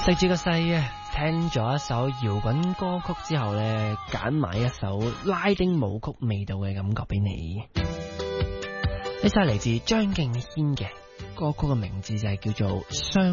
細住個細啊，聽咗一首搖滾歌曲之後呢，揀埋一首拉丁舞曲味道嘅感覺俾你。呢首嚟自張敬軒嘅歌曲嘅名字就係叫做《相